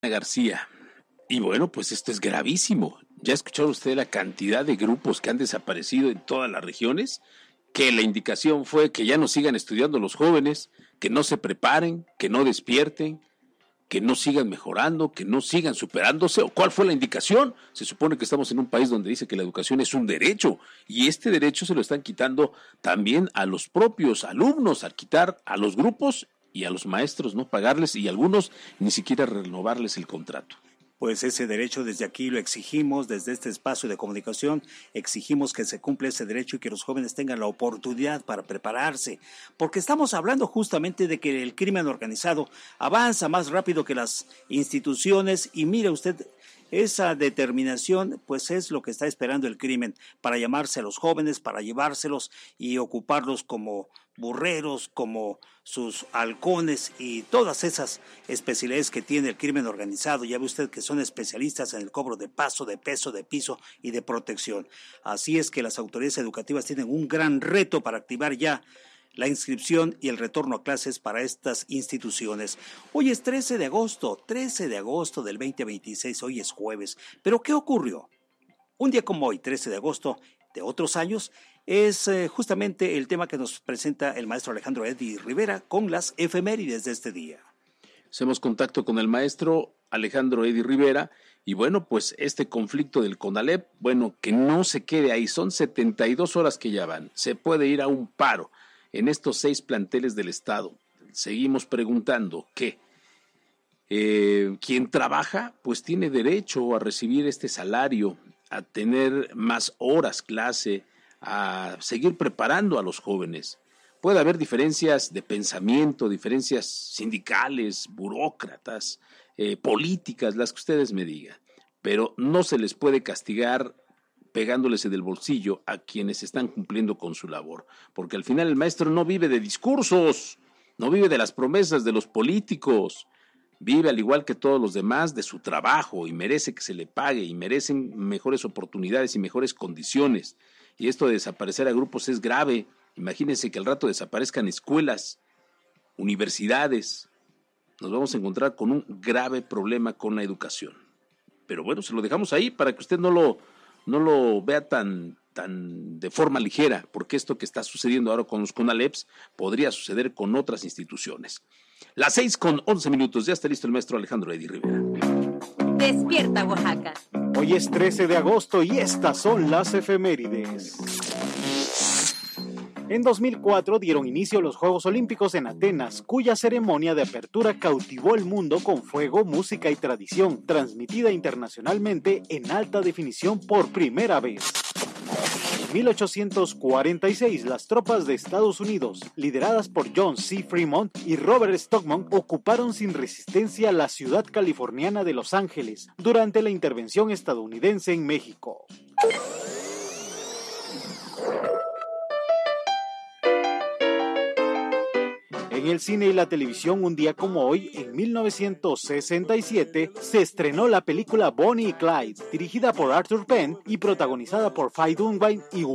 García. Y bueno, pues esto es gravísimo. ¿Ya ha escuchado usted la cantidad de grupos que han desaparecido en todas las regiones? Que la indicación fue que ya no sigan estudiando los jóvenes, que no se preparen, que no despierten, que no sigan mejorando, que no sigan superándose. ¿O cuál fue la indicación? Se supone que estamos en un país donde dice que la educación es un derecho, y este derecho se lo están quitando también a los propios alumnos, al quitar a los grupos y a los maestros no pagarles, y a algunos ni siquiera renovarles el contrato. Pues ese derecho desde aquí lo exigimos, desde este espacio de comunicación, exigimos que se cumpla ese derecho y que los jóvenes tengan la oportunidad para prepararse, porque estamos hablando justamente de que el crimen organizado avanza más rápido que las instituciones, y mire usted, esa determinación pues es lo que está esperando el crimen, para llamarse a los jóvenes, para llevárselos y ocuparlos como burreros, como sus halcones y todas esas especialidades que tiene el crimen organizado. Ya ve usted que son especialistas en el cobro de paso, de peso, de piso y de protección. Así es que las autoridades educativas tienen un gran reto para activar ya la inscripción y el retorno a clases para estas instituciones. Hoy es 13 de agosto del 2026, hoy es jueves. ¿Pero qué ocurrió? Un día como hoy, 13 de agosto de otros años, es justamente el tema que nos presenta el maestro Alejandro Eddy Rivera con las efemérides de este día. Hacemos contacto con el maestro Alejandro Eddy Rivera, y bueno, pues este conflicto del CONALEP, bueno, que no se quede ahí, son 72 horas que ya van, se puede ir a un paro en estos 6 planteles del estado. Seguimos preguntando que quien trabaja pues tiene derecho a recibir este salario, a tener más horas clase, a seguir preparando a los jóvenes. Puede haber diferencias de pensamiento, diferencias sindicales, burócratas, políticas, las que ustedes me digan, pero no se les puede castigar pegándoles del bolsillo a quienes están cumpliendo con su labor, porque al final el maestro no vive de discursos, no vive de las promesas de los políticos, vive al igual que todos los demás de su trabajo, y merece que se le pague, y merecen mejores oportunidades y mejores condiciones. Y esto de desaparecer a grupos es grave. Imagínense que al rato desaparezcan escuelas, universidades. Nos vamos a encontrar con un grave problema con la educación. Pero bueno, se lo dejamos ahí para que usted no lo vea tan de forma ligera, porque esto que está sucediendo ahora con los CONALEPs podría suceder con otras instituciones. Las 6:11, ya está listo el maestro Alejandro Eddy Rivera. Despierta, Oaxaca. Hoy es 13 de agosto y estas son las efemérides. En 2004 dieron inicio los Juegos Olímpicos en Atenas, cuya ceremonia de apertura cautivó el mundo con fuego, música y tradición, transmitida internacionalmente en alta definición por primera vez. En 1846, las tropas de Estados Unidos, lideradas por John C. Fremont y Robert Stockman, ocuparon sin resistencia la ciudad californiana de Los Ángeles durante la intervención estadounidense en México. En el cine y la televisión, un día como hoy, en 1967, se estrenó la película Bonnie y Clyde, dirigida por Arthur Penn y protagonizada por Faye Dunaway y